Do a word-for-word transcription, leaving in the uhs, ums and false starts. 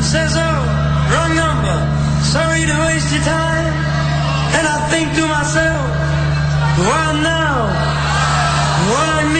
says, oh, wrong number, sorry to waste your time. And I think to myself, well now, what I